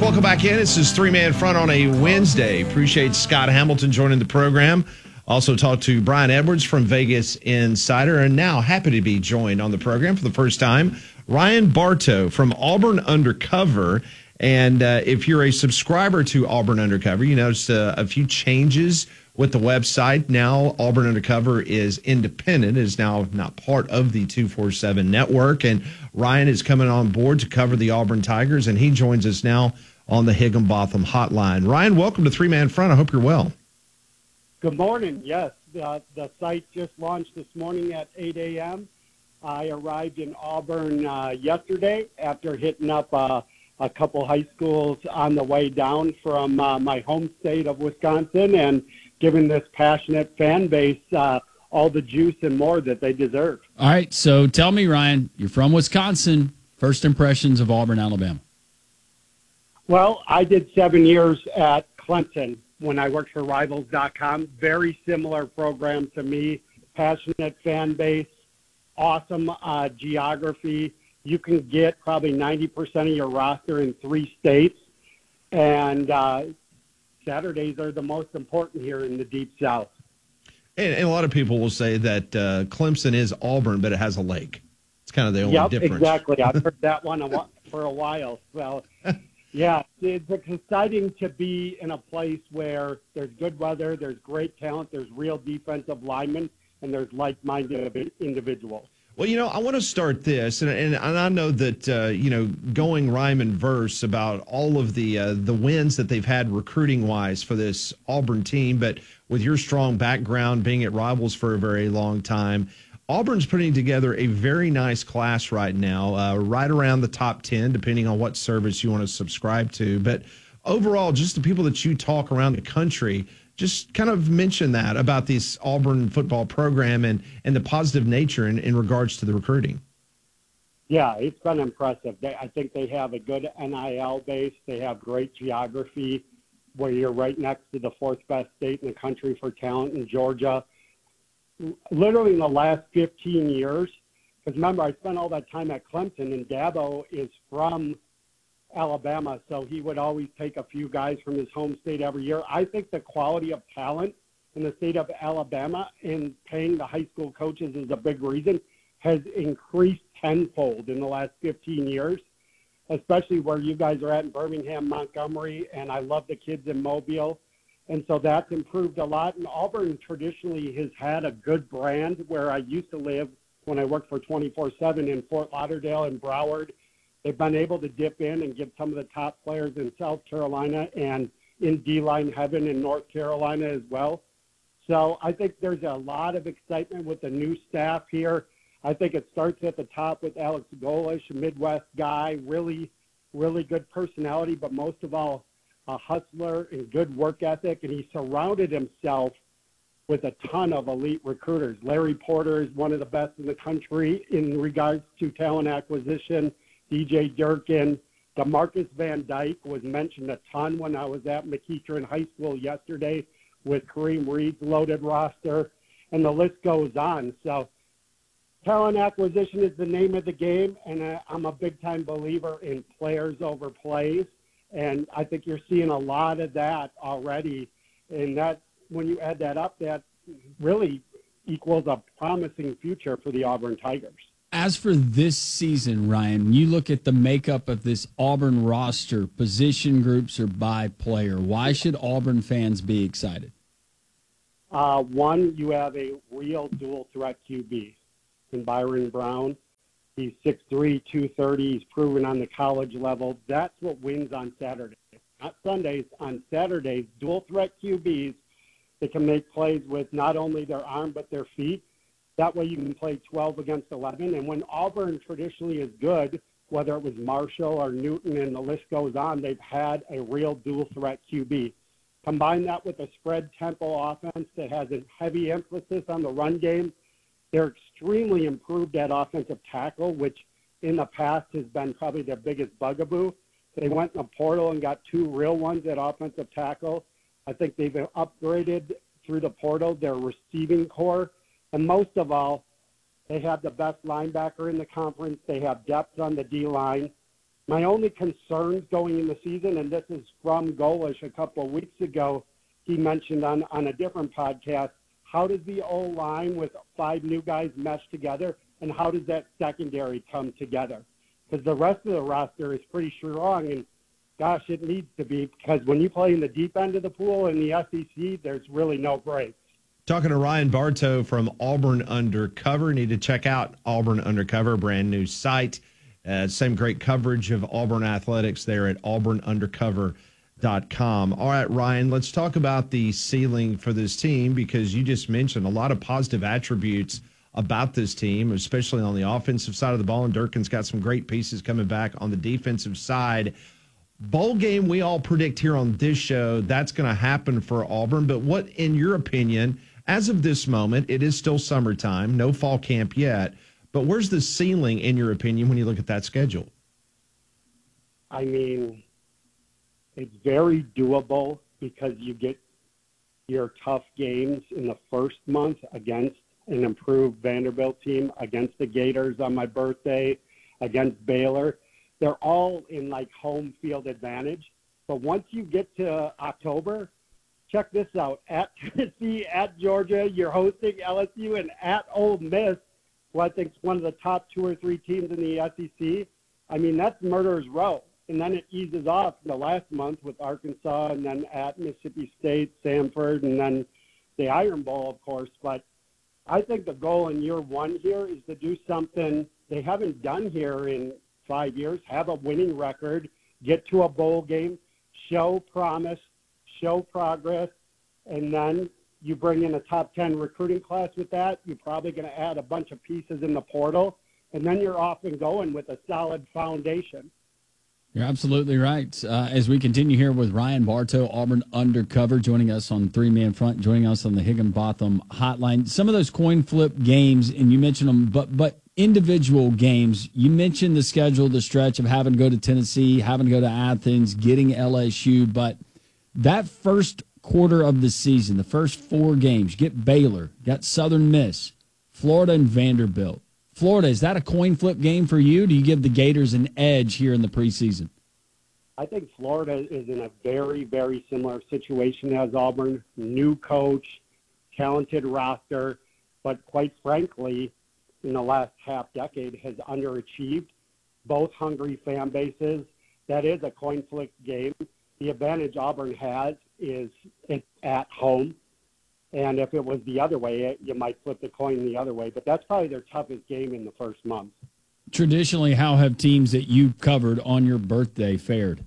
welcome back in. This is Three Man Front on a Wednesday. Appreciate Scott Hamilton joining the program. Also talked to Brian Edwards from Vegas Insider, and now happy to be joined on the program for the first time, Ryan Bartow from Auburn Undercover. And if you're a subscriber to Auburn Undercover, you noticed a few changes with the website. Now Auburn Undercover is independent, is now not part of the 247 network. And Ryan is coming on board to cover the Auburn Tigers, and he joins us now on the Higginbotham hotline. Ryan, welcome to Three Man Front. I hope you're well. Good morning. Yes, the site just launched this morning at 8 a.m. I arrived in Auburn yesterday after hitting up a couple high schools on the way down from my home state of Wisconsin and giving this passionate fan base all the juice and more that they deserve. All right, so tell me, Ryan, you're from Wisconsin. First impressions of Auburn, Alabama. Well, I did 7 years at Clemson when I worked for Rivals.com. Very similar program to me, passionate fan base, awesome geography. You can get probably 90% of your roster in 3 states, and Saturdays are the most important here in the Deep South. And a lot of people will say that Clemson is Auburn, but it has a lake. It's kind of the only difference. Exactly. I've heard that one for a while. So, yeah, it's exciting to be in a place where there's good weather, there's great talent, there's real defensive linemen, and there's like-minded individuals. Well, I want to start this, and I know that, going rhyme and verse about all of the wins that they've had recruiting-wise for this Auburn team, but with your strong background being at Rivals for a very long time, Auburn's putting together a very nice class right now, right around the top 10, depending on what service you want to subscribe to. But overall, just the people that you talk around the country, just kind of mention that about this Auburn football program and the positive nature in regards to the recruiting. Yeah, it's been impressive. I think they have a good NIL base. They have great geography where you're right next to the 4th best state in the country for talent in Georgia. Literally in the last 15 years, because remember, I spent all that time at Clemson, and Dabo is from Alabama, so he would always take a few guys from his home state every year. I think the quality of talent in the state of Alabama and paying the high school coaches is a big reason, has increased tenfold in the last 15 years, especially where you guys are at in Birmingham, Montgomery, and I love the kids in Mobile. And so that's improved a lot. And Auburn traditionally has had a good brand where I used to live when I worked for 24/7 in Fort Lauderdale and Broward. They've been able to dip in and get some of the top players in South Carolina and in D-line heaven in North Carolina as well. So I think there's a lot of excitement with the new staff here. I think it starts at the top with Alex Golesh, a Midwest guy, really, really good personality, but most of all, a hustler and good work ethic. And he surrounded himself with a ton of elite recruiters. Larry Porter is one of the best in the country in regards to talent acquisition. DJ Durkin, DeMarcus Van Dyke was mentioned a ton when I was at McEachern High School yesterday with Kareem Reed's loaded roster, and the list goes on. So talent acquisition is the name of the game, and I'm a big-time believer in players over plays, and I think you're seeing a lot of that already, and that when you add that up, that really equals a promising future for the Auburn Tigers. As for this season, Ryan, you look at the makeup of this Auburn roster, position groups are by player. Why should Auburn fans be excited? One, you have a real dual threat QB in Byron Brown. He's 6'3", 230. He's proven on the college level. That's what wins on Saturdays. Not Sundays, on Saturdays, dual threat QBs that can make plays with not only their arm but their feet. That way you can play 12 against 11. And when Auburn traditionally is good, whether it was Marshall or Newton and the list goes on, they've had a real dual threat QB. Combine that with a spread tempo offense that has a heavy emphasis on the run game. They're extremely improved at offensive tackle, which in the past has been probably their biggest bugaboo. They went in the portal and got 2 real ones at offensive tackle. I think they've upgraded through the portal their receiving core. And most of all, they have the best linebacker in the conference. They have depth on the D-line. My only concerns going in the season, and this is from Golish a couple of weeks ago, he mentioned on a different podcast, how does the O-line with 5 new guys mesh together, and how does that secondary come together? Because the rest of the roster is pretty strong, and gosh, it needs to be, because when you play in the deep end of the pool in the SEC, there's really no breaks. Talking to Ryan Bartow from Auburn Undercover. Need to check out Auburn Undercover, brand new site. Same great coverage of Auburn athletics there at auburnundercover.com. All right, Ryan, let's talk about the ceiling for this team, because you just mentioned a lot of positive attributes about this team, especially on the offensive side of the ball. And Durkin's got some great pieces coming back on the defensive side. Bowl game, we all predict here on this show, that's going to happen for Auburn. But what, in your opinion, as of this moment, it is still summertime, no fall camp yet, but where's the ceiling, in your opinion, when you look at that schedule? I mean, it's very doable because you get your tough games in the first month against an improved Vanderbilt team, against the Gators on my birthday, against Baylor. They're all in like home field advantage. But once you get to October, check this out. At Tennessee, at Georgia, you're hosting LSU, and at Ole Miss, who I think is one of the top 2 or 3 teams in the SEC. I mean, that's murderer's row. And then it eases off the last month with Arkansas, and then at Mississippi State, Samford, and then the Iron Bowl, of course. But I think the goal in year one here is to do something they haven't done here in 5 years, have a winning record, get to a bowl game, show promise, show progress, and then you bring in a top 10 recruiting class with that. You're probably going to add a bunch of pieces in the portal, and then you're off and going with a solid foundation. You're absolutely right. As we continue here with Ryan Bartow, Auburn Undercover, joining us on 3-Man Front, joining us on the Higginbotham Hotline. Some of those coin flip games, and you mentioned them, but individual games, you mentioned the schedule, the stretch of having to go to Tennessee, having to go to Athens, getting LSU, but that first quarter of the season, the first 4 games, you get Baylor, got Southern Miss, Florida, and Vanderbilt. Florida, is that a coin flip game for you? Do you give the Gators an edge here in the preseason? I think Florida is in a very, very similar situation as Auburn. New coach, talented roster, but quite frankly, in the last half decade has underachieved. Both hungry fan bases. That is a coin flip game. The advantage Auburn has is it's at home. And if it was the other way, you might flip the coin the other way. But that's probably their toughest game in the first month. Traditionally, how have teams that you covered on your birthday fared?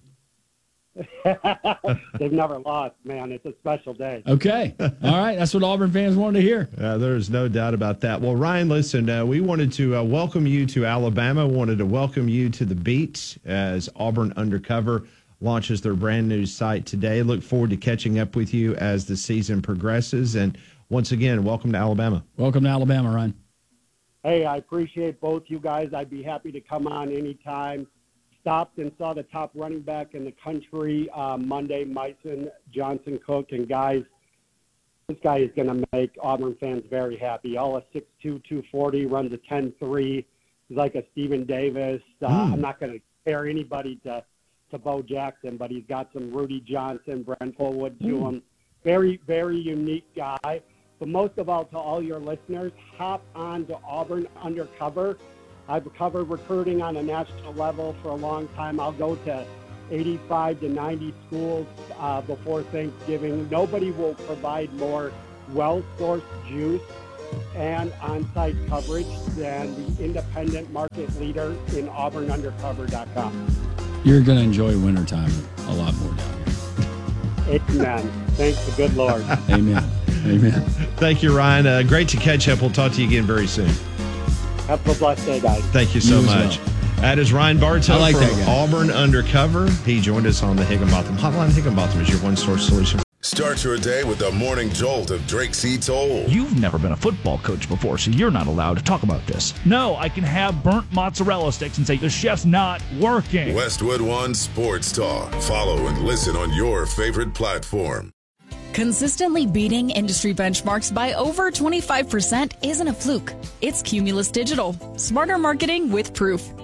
They've never lost, man. It's a special day. Okay. All right. That's what Auburn fans wanted to hear. There's no doubt about that. Well, Ryan, listen, we wanted to welcome you to Alabama. Wanted to welcome you to the beat as Auburn Undercover launches their brand new site today. Look forward to catching up with you as the season progresses. And once again, welcome to Alabama. Welcome to Alabama, Ryan. Hey, I appreciate both you guys. I'd be happy to come on anytime. Stopped and saw the top running back in the country Monday, Myson Johnson-Cook. And guys, this guy is going to make Auburn fans very happy. All a 6'2", 240, runs a 10.3. He's like a Stephen Davis. I'm not going to compare anybody to Bo Jackson, but he's got some Rudy Johnson, Brent Fullwood to him. Very, very unique guy. But most of all, to all your listeners, hop on to Auburn Undercover. I've covered recruiting on a national level for a long time. I'll go to 85 to 90 schools before Thanksgiving. Nobody will provide more well-sourced juice and on-site coverage than the independent market leader in auburnundercover.com. You're going to enjoy wintertime a lot more down here. Amen. Thanks the good Lord. Amen. Amen. Thank you, Ryan. Great to catch up. We'll talk to you again very soon. Have a blessed day, guys. Thank you so much. Well. That is Ryan Bartow from Auburn Undercover. He joined us on the Higginbotham Hotline. Higginbotham is your one-source solution. Start your day with the morning jolt of Drake C. Toll. You've never been a football coach before, so you're not allowed to talk about this. No, I can have burnt mozzarella sticks and say, the chef's not working. Westwood One Sports Talk. Follow and listen on your favorite platform. Consistently beating industry benchmarks by over 25% isn't a fluke. It's Cumulus Digital. Smarter marketing with proof.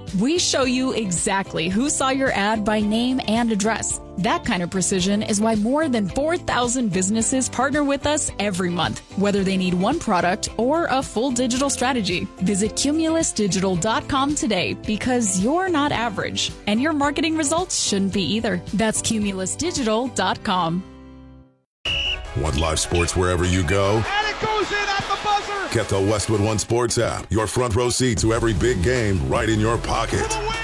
We show you exactly who saw your ad by name and address. That kind of precision is why more than 4,000 businesses partner with us every month, whether they need one product or a full digital strategy. Visit cumulusdigital.com today because you're not average, and your marketing results shouldn't be either. That's cumulusdigital.com. Want live sports wherever you go? And it goes in at the buzzer! Get the Westwood One Sports app. Your front row seat to every big game right in your pocket. For the win!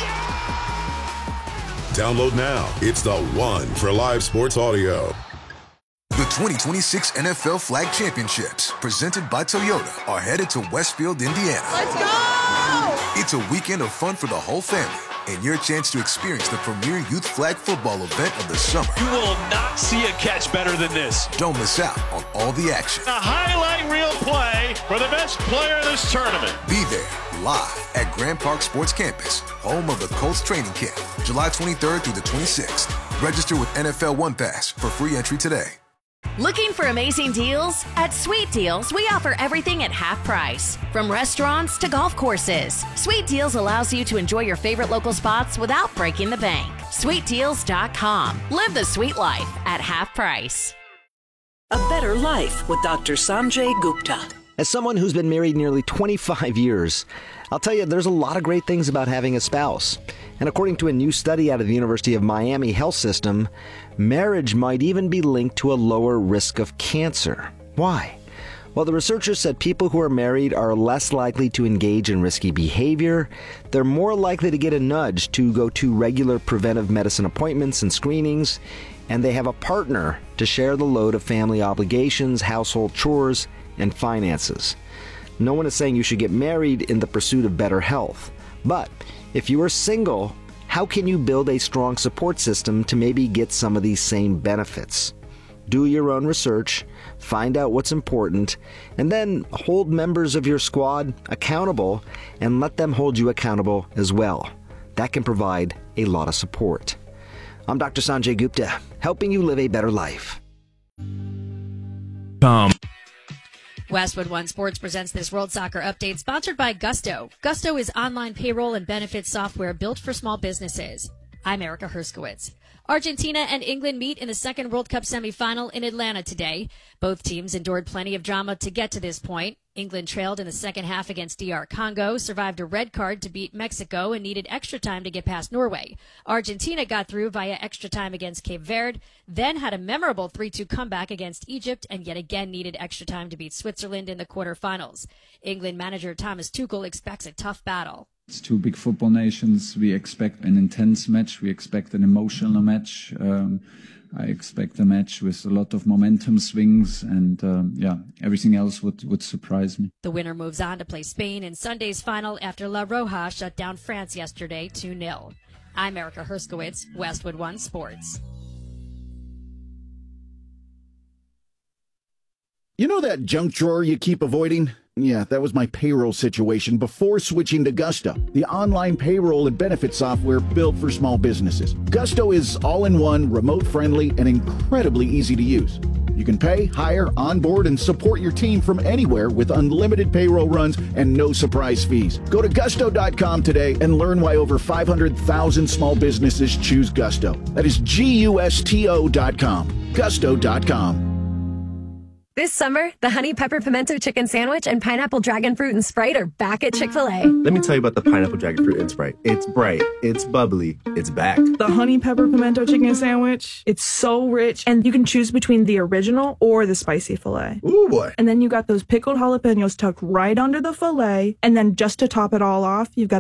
Download now. It's the one for live sports audio. The 2026 NFL Flag Championships, presented by Toyota, are headed to Westfield, Indiana. Let's go! It's a weekend of fun for the whole family and your chance to experience the premier youth flag football event of the summer. You will not see a catch better than this. Don't miss out on all the action. A highlight reel play for the best player in this tournament. Be there live at Grand Park Sports Campus, home of the Colts training camp, July 23rd through the 26th. Register with NFL One Pass for free entry today. Looking for amazing deals? At Sweet Deals, we offer everything at half price. From restaurants to golf courses, Sweet Deals allows you to enjoy your favorite local spots without breaking the bank. SweetDeals.com. Live the sweet life at half price. A better life with Dr. Sanjay Gupta. As someone who's been married nearly 25 years, I'll tell you there's a lot of great things about having a spouse. And according to a new study out of the University of Miami Health System, marriage might even be linked to a lower risk of cancer. Why? Well, the researchers said people who are married are less likely to engage in risky behavior, they're more likely to get a nudge to go to regular preventive medicine appointments and screenings, and they have a partner to share the load of family obligations, household chores, and finances. No one is saying you should get married in the pursuit of better health. But if you are single, how can you build a strong support system to maybe get some of these same benefits? Do your own research, find out what's important, and then hold members of your squad accountable and let them hold you accountable as well. That can provide a lot of support. I'm Dr. Sanjay Gupta, helping you live a better life. Westwood One Sports presents this World Soccer Update sponsored by Gusto. Gusto is online payroll and benefits software built for small businesses. I'm Erica Herskowitz. Argentina and England meet in the second World Cup semifinal in Atlanta today. Both teams endured plenty of drama to get to this point. England trailed in the second half against DR Congo, survived a red card to beat Mexico, and needed extra time to get past Norway. Argentina got through via extra time against Cape Verde, then had a memorable 3-2 comeback against Egypt, and yet again needed extra time to beat Switzerland in the quarterfinals. England manager Thomas Tuchel expects a tough battle. It's two big football nations. We expect an intense match. We expect an emotional match. I expect a match with a lot of momentum swings, and everything else would surprise me. The winner moves on to play Spain in Sunday's final after La Roja shut down France yesterday 2-0. I'm Erica Herskowitz, Westwood One Sports. You know that junk drawer you keep avoiding? Yeah, that was my payroll situation before switching to Gusto, the online payroll and benefit software built for small businesses. Gusto is all-in-one, remote-friendly, and incredibly easy to use. You can pay, hire, onboard, and support your team from anywhere with unlimited payroll runs and no surprise fees. Go to gusto.com today and learn why over 500,000 small businesses choose Gusto. That is GUSTO.com. Gusto.com. This summer, the Honey Pepper Pimento Chicken Sandwich and Pineapple Dragon Fruit and Sprite are back at Chick-fil-A. Let me tell you about the Pineapple Dragon Fruit and Sprite. It's bright, it's bubbly, it's back. The Honey Pepper Pimento Chicken Sandwich, it's so rich, and you can choose between the original or the spicy filet. Ooh, boy. And then you got those pickled jalapenos tucked right under the filet, and then just to top it all off, you've got